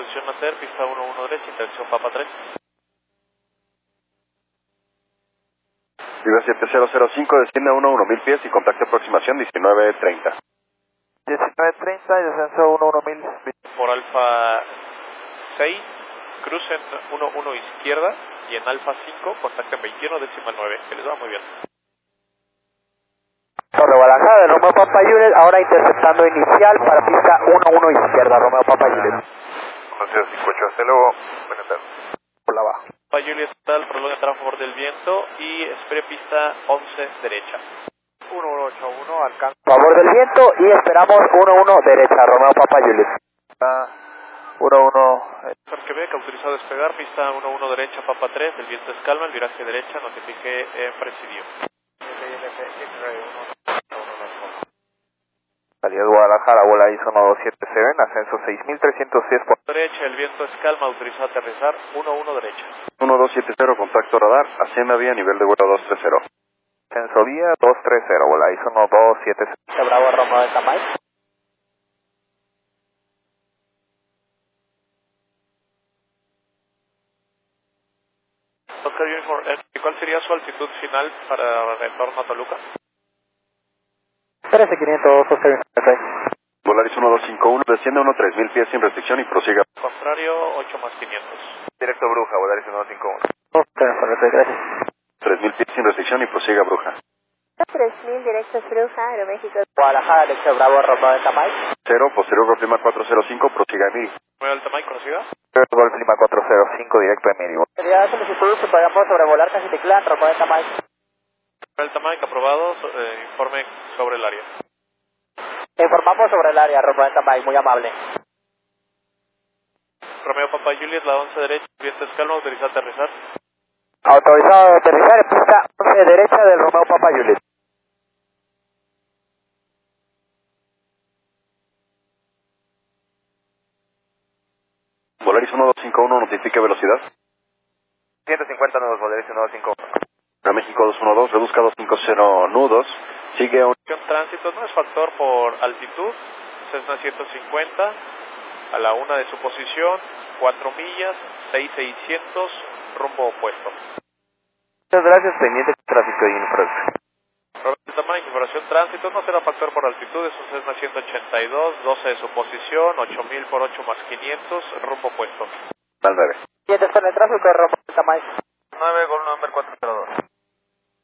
posición nacer, pista 11 derecha, interacción Papa 3. Viva 7005, desciende a 11.000 pies y contacto aproximación 1930. 1930 y descenso 11.000. Por Alfa 6, crucen 11 izquierda y en Alfa 5 contacten 21,9. Que les va muy bien. Torre Guadalajara de Romeo Papa Juliet, ahora interceptando inicial para pista 11 izquierda, Romeo Papa Juliet. 1058, hasta luego. Buenas tardes. Por la baja. Papa Juliet está al prolonga a favor del viento y espere pista 11 derecha. 1181, alcanza. Favor del viento y esperamos 11 derecha, Romeo Papa Juliet. 11. Quebec, autorizado a despegar, pista 11 derecha, Papa 3, el viento es calma, el viraje derecha, notifique en presidio. Salida Guadalajara, bola ISO 1277, ascenso 6310 por Derecha, el viento es calma, autorizado a aterrizar, 11 derecha. 1270, contacto radar, ascienda vía nivel de vuelo 230. ascenso vía 230, bola ISO 1277. Bravo Romeo de Tamay. Oscar Uniform, ¿cuál sería su altitud final para retorno a Toluca? 13500, Oscar Uniform. Volaris 1251, desciende a 3.000 pies sin restricción y prosiga. Contrario, 8 más 500. Directo Bruja, Volaris 1251. Oscar Uniform, gracias. 3.000 pies sin restricción y prosiga Bruja. 3000 directos Bruja, Aeroméxico. Guadalajara, Alexa Bravo, Romeo de Tamay. 0, posterior Golf Lima 405, prosiga Emiri. ¿Nueva Altamay conocida? Golf Lima 405, directo Emiri. Sería solicitud que podamos sobrevolar Cajititlán, Romeo de Tamay. Nueva Altamay, aprobado, informe sobre el área. Informamos sobre el área, Romeo de Tamay, muy amable. Romeo Papa Juliet, la 11 derecha, viento es calma, autorizado a aterrizar. Autorizado a aterrizar en pista 11 derecha del Romeo Papa Juliet. Volaris 1251, notifique velocidad. 150 nudos, Volaris 1251. A México 212, reduzca 250 nudos. Sigue un... Tránsito no es factor por altitud, Cessna 150, a la 1 de su posición, 4 millas, 6600, rumbo opuesto. Muchas gracias, pendiente tráfico y infraestructura. Roberto Tamayo, información tránsito no será factor por altitud, es un Cessna 182, 12 de su posición, 8000 por 8 más 500, rumbo opuesto. Al 9. Siguiente está en el tráfico de Roberto Tamayo. 9,